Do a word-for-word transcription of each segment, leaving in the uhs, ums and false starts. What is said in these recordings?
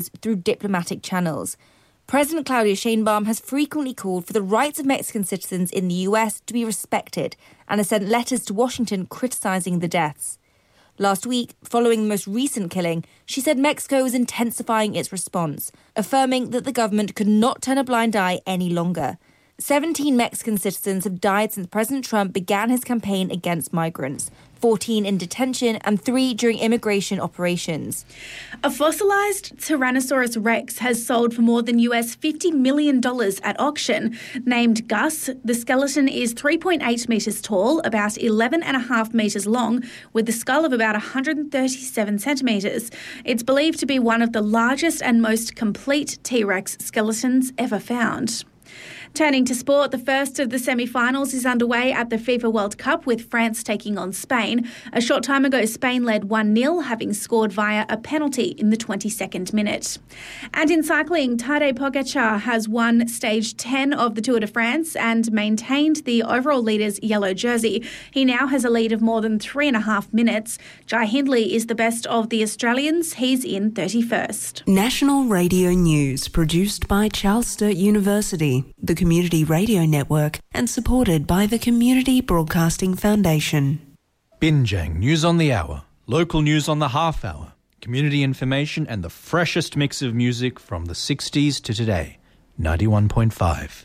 through diplomatic channels. President Claudia Sheinbaum has frequently called for the rights of Mexican citizens in the U S to be respected and has sent letters to Washington criticising the deaths. Last week, following the most recent killing, she said Mexico is intensifying its response, affirming that the government could not turn a blind eye any longer. seventeen Mexican citizens have died since President Trump began his campaign against migrants, fourteen in detention and three during immigration operations. A fossilised Tyrannosaurus rex has sold for more than U S fifty million dollars at auction. Named Gus, the skeleton is three point eight metres tall, about eleven point five metres long, with a skull of about one hundred thirty-seven centimetres. It's believed to be one of the largest and most complete T-Rex skeletons ever found. Turning to sport, the first of the semi-finals is underway at the FIFA World Cup with France taking on Spain. A short time ago, Spain led one nil, having scored via a penalty in the twenty-second minute. And in cycling, Tadej Pogacar has won stage ten of the Tour de France and maintained the overall leader's yellow jersey. He now has a lead of more than three and a half minutes. Jai Hindley is the best of the Australians. He's in thirty-first. National Radio News, produced by Charles Sturt University, the Community Radio Network, and supported by the Community Broadcasting Foundation. Binjang News on the Hour, local news on the half hour, community information and the freshest mix of music from the sixties to today. ninety-one point five.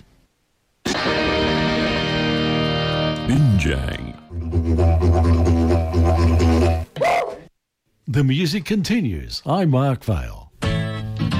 Binjang. The music continues. I'm Mark Vale.